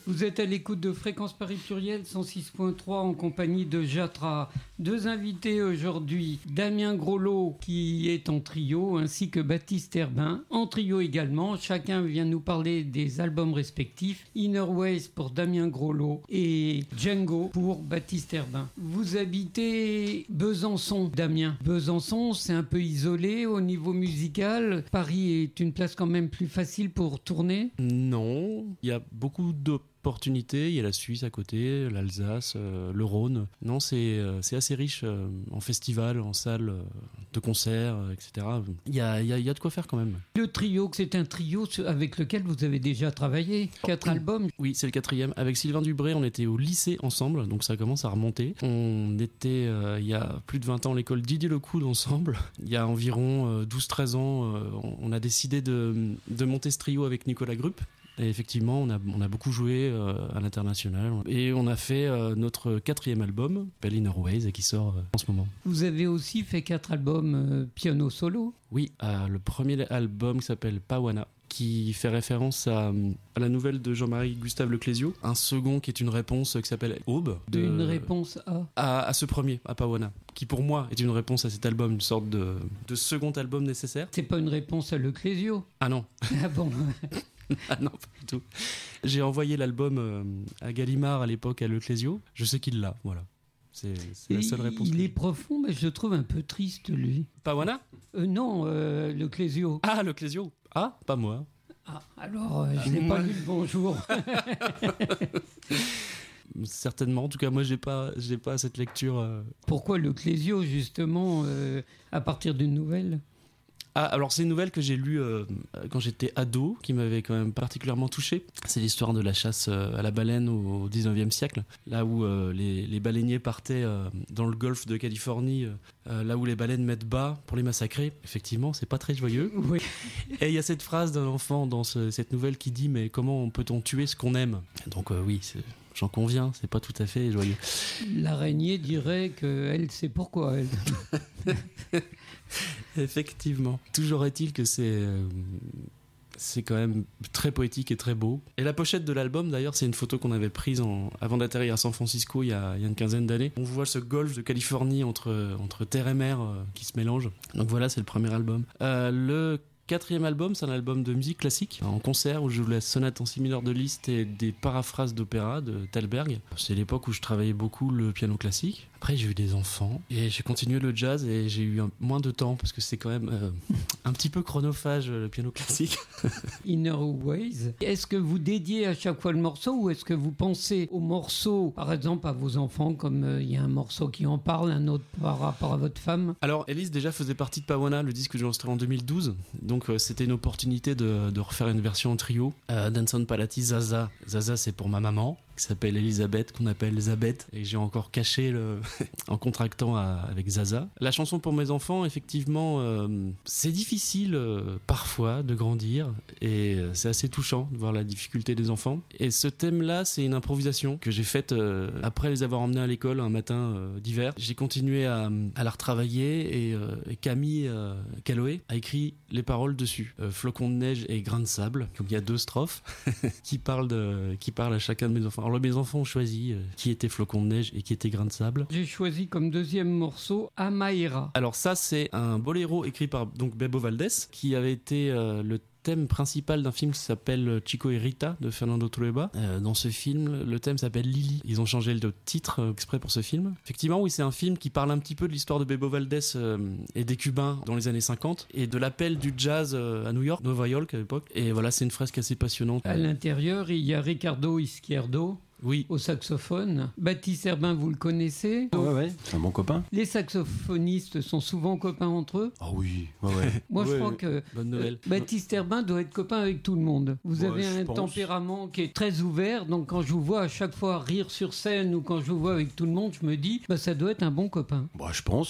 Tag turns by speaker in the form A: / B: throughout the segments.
A: Vous êtes à l'écoute de Fréquence Paris Pluriel 106.3 en compagnie de Jatra. Deux invités aujourd'hui, Damien Grolot qui est en trio ainsi que Baptiste Herbin en trio également. Chacun vient nous parler des albums respectifs. Inner Ways pour Damien Grolot et Django pour Baptiste Herbin. Vous habitez Besançon, Damien. Besançon, c'est un peu isolé au niveau musical. Paris est une place quand même plus facile pour tourner?
B: Non, il y a beaucoup d'opportunités. Il y a la Suisse à côté, l'Alsace, le Rhône. Non, c'est assez riche en festivals, en salles de concerts, etc. Il y a de quoi faire quand même.
A: Le trio, c'est un trio avec lequel vous avez déjà travaillé. 4 albums.
B: Oui, c'est le 4e. Avec Sylvain Dubré, on était au lycée ensemble, donc ça commence à remonter. On était, il y a plus de 20 ans, à l'école Didier Lecoud ensemble. Il y a environ 12-13 ans, on a décidé de monter ce trio avec Nicolas Grupp. Et effectivement, on a beaucoup joué à l'international. Et on a fait notre 4e album, Inner Ways, qui sort en ce moment.
A: Vous avez aussi fait 4 albums piano solo?
B: Oui, le premier album qui s'appelle Pawana, qui fait référence à la nouvelle de Jean-Marie Gustave Leclésio. Un second qui est une réponse qui s'appelle Aube.
A: Une réponse
B: à ce premier, à Pawana, qui pour moi est une réponse à cet album, une sorte de second album nécessaire.
A: C'est pas une réponse à Leclésio?
B: Ah non.
A: Ah bon.
B: Ah non, pas du tout. J'ai envoyé l'album à Gallimard à l'époque, à Leclésio. Je sais qu'il l'a, voilà. C'est la seule réponse.
A: Il est profond, mais je le trouve un peu triste, lui.
B: Pawana?
A: Non, Leclésio.
B: Ah, Leclésio. Ah, pas moi.
A: Ah, alors, je n'ai pas lu le bonjour.
B: Certainement, en tout cas moi j'ai pas cette lecture.
A: Pourquoi Leclésio, justement, à partir d'une nouvelle?
B: Ah, alors c'est une nouvelle que j'ai lue quand j'étais ado, qui m'avait quand même particulièrement touché. C'est l'histoire de la chasse à la baleine au 19e siècle, là où les baleiniers partaient dans le golfe de Californie, là où les baleines mettent bas pour les massacrer. Effectivement, c'est pas très joyeux.
A: Oui.
B: Et il y a cette phrase d'un enfant dans cette nouvelle qui dit « Mais comment peut-on tuer ce qu'on aime ?» Donc oui, j'en conviens, c'est pas tout à fait joyeux.
A: L'araignée dirait qu'elle sait pourquoi, elle.
B: Effectivement. Toujours est-il que c'est quand même très poétique et très beau. Et la pochette de l'album, d'ailleurs, c'est une photo qu'on avait prise avant d'atterrir à San Francisco il y a une quinzaine d'années. On voit ce golfe de Californie entre terre et mer qui se mélange. Donc voilà, c'est le premier album. Le 4e album, c'est un album de musique classique, en concert, où je joue la sonate en si mineur de Liszt et des paraphrases d'opéra de Thalberg. C'est l'époque où je travaillais beaucoup le piano classique. Après, j'ai eu des enfants et j'ai continué le jazz et j'ai eu moins de temps parce que c'est quand même un petit peu chronophage, le piano classique.
A: Inner Ways. Est-ce que vous dédiez à chaque fois le morceau ou est-ce que vous pensez au morceau, par exemple à vos enfants, comme il y a un morceau qui en parle, un autre par rapport à votre femme?
B: Alors, Elise déjà faisait partie de Pawana, le disque que j'ai enregistré en 2012. Donc, c'était une opportunité de refaire une version en trio. Danson Palati, Zaza. Zaza, c'est pour ma maman, qui s'appelle Elisabeth, qu'on appelle Zabeth. Et j'ai encore caché en contractant avec Zaza. La chanson pour mes enfants, effectivement, c'est difficile parfois de grandir. Et c'est assez touchant de voir la difficulté des enfants. Et ce thème-là, c'est une improvisation que j'ai faite après les avoir emmenés à l'école un matin d'hiver. J'ai continué à la retravailler et Camille Caloé a écrit les paroles dessus. Flocons de neige et grains de sable. Donc il y a 2 strophes qui parlent à chacun de mes enfants. Alors mes enfants ont choisi qui était Flocons de neige et qui était grains de sable.
A: J'ai choisi comme deuxième morceau Amaïra.
B: Alors ça, c'est un boléro écrit par donc Bebo Valdés, qui avait été le thème principal d'un film qui s'appelle Chico et Rita de Fernando Trueba. Dans ce film, le thème s'appelle Lily. Ils ont changé le titre exprès pour ce film. Effectivement, oui, c'est un film qui parle un petit peu de l'histoire de Bebo Valdés et des Cubains dans les années 50 et de l'appel du jazz à New York, Nova York à l'époque. Et voilà, c'est une fresque assez passionnante.
A: À l'intérieur, il y a Ricardo Izquierdo.
B: Oui.
A: Au saxophone. Baptiste Herbin, vous le connaissez?
C: Ouais, c'est un bon copain.
A: Les saxophonistes sont souvent copains entre eux?
C: Ah oui, ouais.
A: Moi,
B: ouais,
A: je crois que
B: bonne nouvelle.
A: Baptiste Herbin doit être copain avec tout le monde. Vous avez un tempérament qui est très ouvert, donc quand je vous vois à chaque fois rire sur scène ou quand je vous vois avec tout le monde, je me dis, ça doit être un bon copain.
C: Bah, je pense,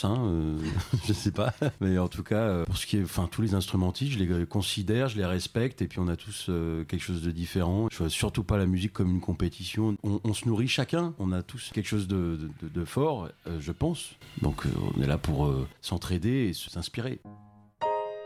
C: je sais pas. Mais en tout cas, pour ce qui est, tous les instrumentistes, je les considère, je les respecte, et puis on a tous quelque chose de différent. Je vois surtout pas la musique comme une compétition. On se nourrit chacun, on a tous quelque chose de fort, je pense. Donc on est là pour s'entraider et s'inspirer.